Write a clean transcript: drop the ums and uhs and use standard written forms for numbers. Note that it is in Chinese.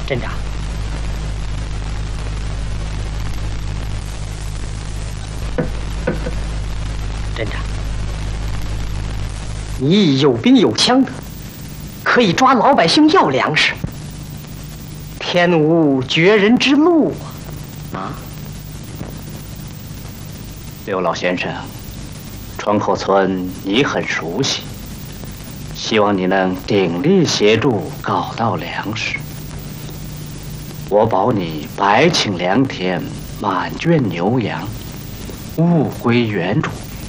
镇长，镇长，你有兵有枪的，可以抓老百姓要粮食。天无绝人之路啊！ 刘老先生，窗口村你很熟悉，希望你能鼎力协助搞到粮食。我保你白请良田，满圈牛羊，物归原主。